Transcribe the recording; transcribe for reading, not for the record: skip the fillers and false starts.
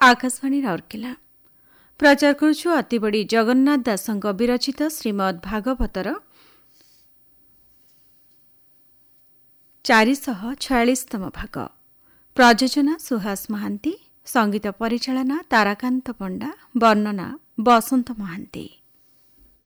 आकाशवाणी राउरकेला प्रचार करुछु अतिबड़ी जगन्नाथ दासଙ୍କ विरचित श्रीमद् भागवतर 446तम भाग। प्रयोजना सुहास महांती, संगीत परिचालना ताराकांत पंडा, वर्णना बसंत महांती।